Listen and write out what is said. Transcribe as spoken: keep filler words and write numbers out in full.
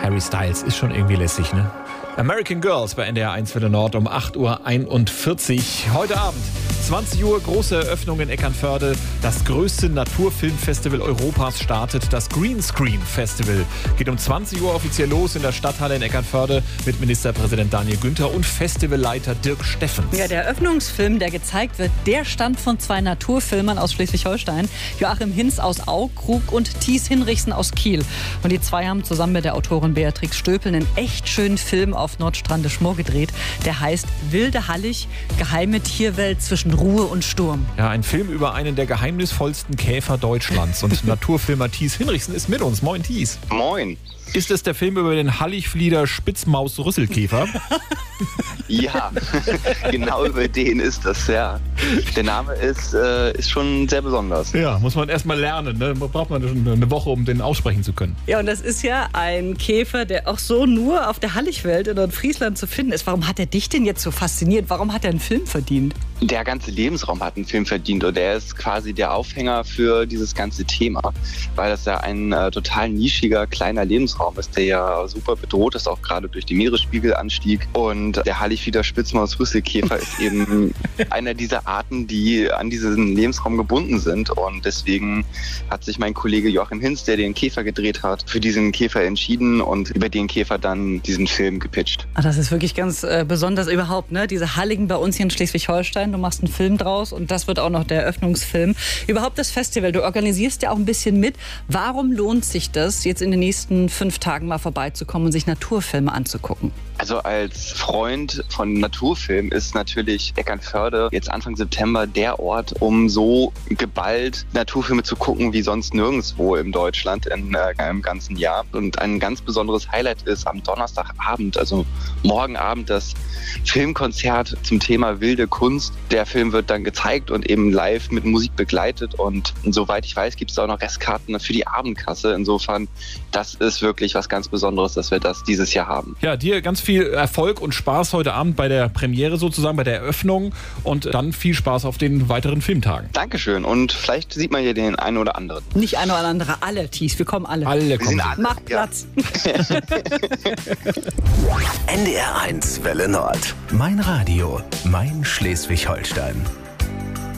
Harry Styles ist schon irgendwie lässig, ne? American Girls bei N D R eins Welle Nord um acht Uhr einundvierzig. Heute Abend, zwanzig Uhr, große Eröffnung in Eckernförde. Das größte Naturfilmfestival Europas startet. Das Greenscreen Festival geht um zwanzig Uhr offiziell los in der Stadthalle in Eckernförde mit Ministerpräsident Daniel Günther und Festivalleiter Dirk Steffens. Ja, der Eröffnungsfilm, der gezeigt wird, der stammt von zwei Naturfilmern aus Schleswig-Holstein. Joachim Hinz aus Aukrug und Thies Hinrichsen aus Kiel. Und die zwei haben zusammen mit der Autorin Beatrix Stöpel einen echt schönen Film auf Nordstrande Schmor gedreht. Der heißt Wilde Hallig, geheime Tierwelt zwischen Ruhe und Sturm. Ja, ein Film über einen der geheimnisvollsten Käfer Deutschlands. Und Naturfilmer Thies Hinrichsen ist mit uns. Moin, Thies. Moin. Ist es der Film über den Halligflieder Spitzmaus-Rüsselkäfer? Ja, genau über den ist das, ja. Der Name ist, äh, ist schon sehr besonders. Ja, muss man erst mal lernen. Ne? Braucht man schon eine Woche, um den aussprechen zu können. Ja, und das ist ja ein Käfer, der auch so nur auf der Halligwelt in Nordfriesland zu finden ist. Warum hat er dich denn jetzt so fasziniert? Warum hat er einen Film verdient? Der ganze Lebensraum hat einen Film verdient und der ist quasi der Aufhänger für dieses ganze Thema, weil das ja ein äh, total nischiger, kleiner Lebensraum ist, der ja super bedroht ist, auch gerade durch den Meeresspiegelanstieg. Und der Halligflieder Spitzmaus-Rüsselkäfer ist eben einer dieser Arten, die an diesen Lebensraum gebunden sind. Und deswegen hat sich mein Kollege Joachim Hinz, der den Käfer gedreht hat, für diesen Käfer entschieden und über den Käfer dann diesen Film gepitcht. Ach, das ist wirklich ganz äh, besonders überhaupt, ne? Diese Halligen bei uns hier in Schleswig-Holstein. Du machst einen Film draus und das wird auch noch der Eröffnungsfilm. Überhaupt das Festival, du organisierst ja auch ein bisschen mit. Warum lohnt sich das, jetzt in den nächsten fünf Tagen mal vorbeizukommen und sich Naturfilme anzugucken? Also als Freund von Naturfilm ist natürlich Eckernförde jetzt Anfang September der Ort, um so geballt Naturfilme zu gucken wie sonst nirgendwo in Deutschland in äh, im ganzen Jahr. Und ein ganz besonderes Highlight ist am Donnerstagabend, also morgen Abend, das Filmkonzert zum Thema wilde Kunst. Der Film wird dann gezeigt und eben live mit Musik begleitet. Und soweit ich weiß, gibt es auch noch Restkarten für die Abendkasse. Insofern, das ist wirklich was ganz Besonderes, dass wir das dieses Jahr haben. Ja, dir ganz viel Erfolg und Spaß heute Abend bei der Premiere sozusagen, bei der Eröffnung und dann viel Spaß auf den weiteren Filmtagen. Dankeschön und vielleicht sieht man hier den einen oder anderen. Nicht ein oder andere, alle, Thies, wir kommen alle. Alle kommen. alle. Mach Platz. Ja. N D R eins Welle Nord. Mein Radio, mein Schleswig-Holstein.